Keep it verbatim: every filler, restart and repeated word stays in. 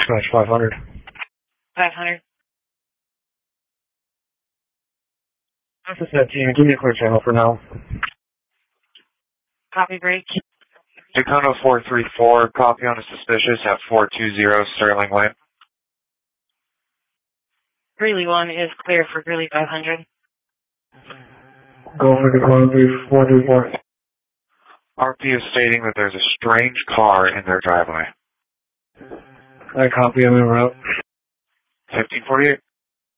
dispatch five hundred. five hundred. This is that team. Give me a clear channel for now. Copy break. Daytona four three four, copy on a suspicious at four two zero Sterling Lane. Greeley one is clear for Greeley five hundred. Go for Daytona four three four. R P is stating that there's a strange car in their driveway. I copy. I'm en route. fifteen forty-eight.